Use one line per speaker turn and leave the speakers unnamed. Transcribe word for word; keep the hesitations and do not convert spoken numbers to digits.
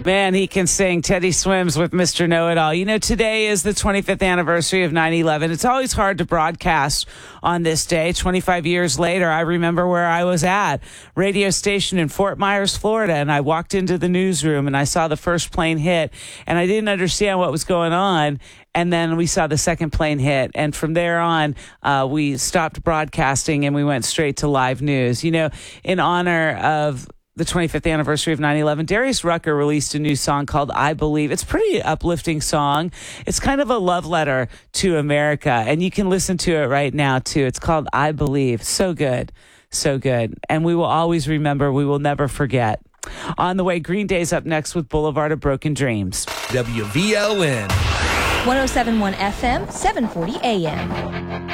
Man, he can sing. Teddy Swims with Mister Know-It-All. You know, today is the twenty-fifth anniversary of nine eleven. It's always hard to broadcast on this day. twenty-five years later, I remember where I was at. Radio station in Fort Myers, Florida, and I walked into the newsroom and I saw the first plane hit, and I didn't understand what was going on. And then we saw the second plane hit. And from there on, uh, we stopped broadcasting and we went straight to live news. You know, in honor of the twenty-fifth anniversary of nine eleven, Darius Rucker released a new song called I Believe. It's a pretty uplifting song. It's kind of a love letter to America. And you can listen to it right now, too. It's called I Believe. So good. So good. And we will always remember. We will never forget. On the way, Green Day's up next with Boulevard of Broken Dreams.
W V L N.
one oh seven point one F M, seven forty A M.